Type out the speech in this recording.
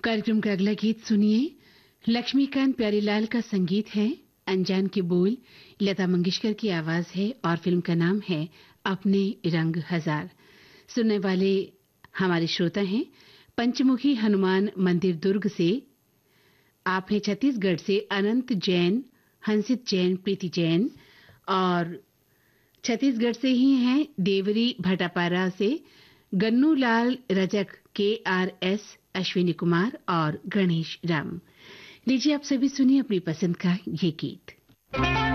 कार्यक्रम का अगला गीत सुनिए। लक्ष्मीकांत प्यारीलाल का संगीत है, अनजान के बोल लता मंगेशकर की आवाज है और फिल्म का नाम है अपने रंग हजार। सुनने वाले हमारे श्रोता हैं पंचमुखी हनुमान मंदिर दुर्ग से, आप हैं छत्तीसगढ़ से अनंत जैन, हंसित जैन, प्रीति जैन, और छत्तीसगढ़ से ही हैं देवरी भटापारा से गन्नूलाल रजक, KRS, अश्विनी कुमार और गणेश राम। लीजिए आप सभी सुनिए अपनी पसंद का ये गीत।